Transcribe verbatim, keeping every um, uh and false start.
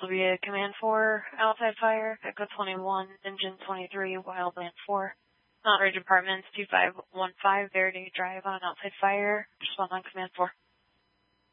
will be a Command four, outside fire, Echo twenty-one, Engine twenty-three, Wildland four. Mountain Ridge Apartments two five one five, Verity Drive on outside fire. Respond on Command four.